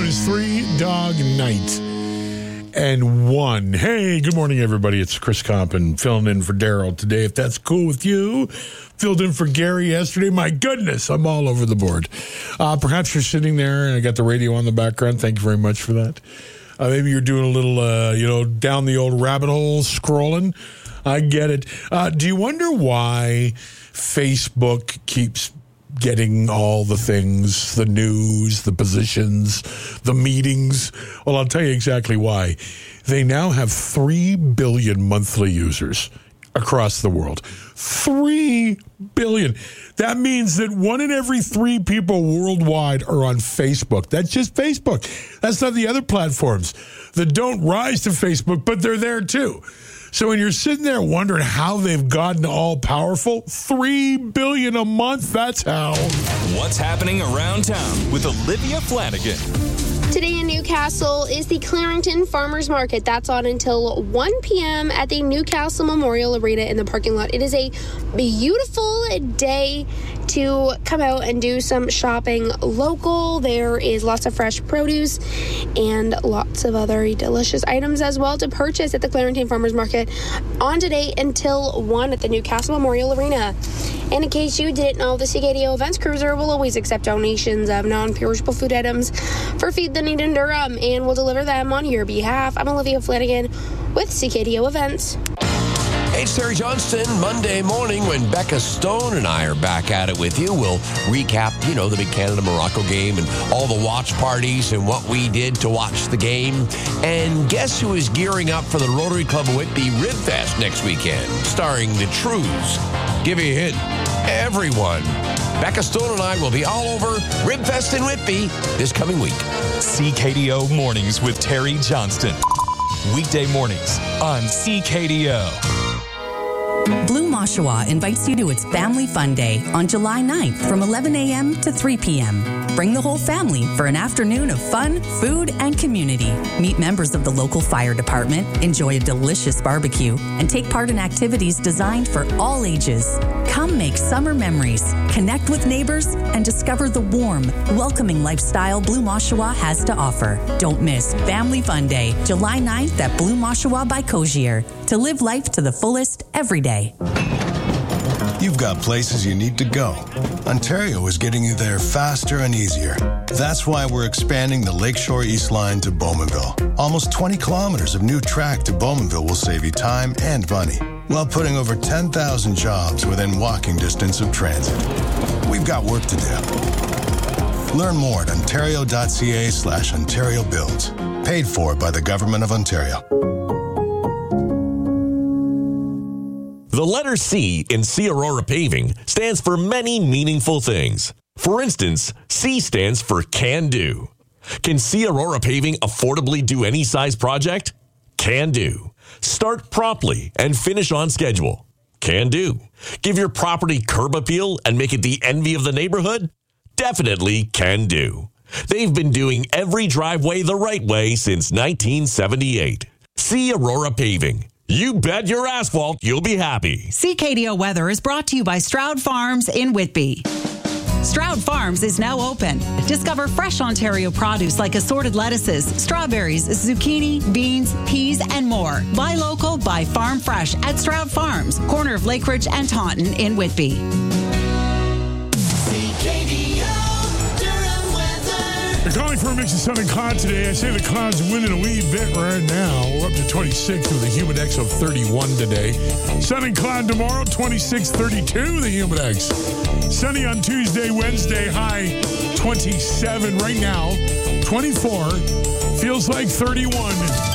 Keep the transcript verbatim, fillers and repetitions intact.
is Three Dog Night and One. Hey, good morning, everybody. It's Chris Compton filling in for Daryl today. If that's cool with you, filled in for Gary yesterday. My goodness, I'm all over the board. Uh, perhaps you're sitting there and I got the radio on the background. Thank you very much for that. Uh, maybe you're doing a little, uh, you know, down the old rabbit hole scrolling. I get it. Uh, do you wonder why Facebook keeps getting all the things, the news, the positions, the meetings? Well, I'll tell you exactly why. They now have three billion monthly users across the world. three billion. That means that one in every three people worldwide are on Facebook. That's just Facebook. That's not the other platforms that don't rise to Facebook, but they're there too. So when you're sitting there wondering how they've gotten all powerful, three billion a month, that's how. What's happening around town with Olivia Flanagan. Today in Newcastle is the Clarington Farmers Market. That's on until one p.m. at the Newcastle Memorial Arena in the parking lot. It is a beautiful day to come out and do some shopping local. There is lots of fresh produce and lots of other delicious items as well to purchase at the Clarington Farmers Market on today until one at the Newcastle Memorial Arena. And in case you didn't know, the C K D O Events Cruiser will always accept donations of non-perishable food items for Feed the Need in Durham and will deliver them on your behalf. I'm Olivia Flanagan with C K D O Events. Hey, it's Terry Johnston. Monday morning when Becca Stone and I are back at it with you, we'll recap, you know, the big Canada-Morocco game and all the watch parties and what we did to watch the game. And guess who is gearing up for the Rotary Club of Whitby Rib Fest next weekend, starring the Trues. Give you a hint. Everyone. Becca Stone and I will be all over Rib Fest in Whitby this coming week. C K D O Mornings with Terry Johnston. Weekday mornings on C K D O. Blue Oshawa invites you to its Family Fun Day on July ninth from eleven a.m. to three p.m. Bring the whole family for an afternoon of fun, food, and community. Meet members of the local fire department, enjoy a delicious barbecue, and take part in activities designed for all ages. Come make summer memories, connect with neighbors, and discover the warm, welcoming lifestyle Blue Oshawa has to offer. Don't miss Family Fun Day, July ninth at Blue Oshawa by Cozier. To live life to the fullest every day. You've got places you need to go. Ontario is getting you there faster and easier. That's why we're expanding the Lakeshore East Line to Bowmanville. Almost twenty kilometers of new track to Bowmanville will save you time and money, while putting over ten thousand jobs within walking distance of transit. We've got work to do. Learn more at ontario.ca slash Ontario Builds. Paid for by the Government of Ontario. The letter C in C Aurora Paving stands for many meaningful things. For instance, C stands for Can Do. Can C Aurora Paving affordably do any size project? Can do. Start promptly and finish on schedule. Can do. Give your property curb appeal and make it the envy of the neighborhood? Definitely can do. They've been doing every driveway the right way since nineteen seventy-eight. C Aurora Paving. You bet your asphalt you'll be happy. C K D O Weather is brought to you by Stroud Farms in Whitby. Stroud Farms is now open. Discover fresh Ontario produce like assorted lettuces, strawberries, zucchini, beans, peas, and more. Buy local, buy farm fresh at Stroud Farms, corner of Lakeridge and Taunton in Whitby. They're calling for a mix of sun and cloud today. I say the clouds winning a wee bit right now. We're up to twenty-six with a humidex of thirty-one today. Sun and cloud tomorrow, twenty-six, thirty-two, the humidex. Sunny on Tuesday, Wednesday, high twenty-seven right now, twenty-four. Feels like thirty-one.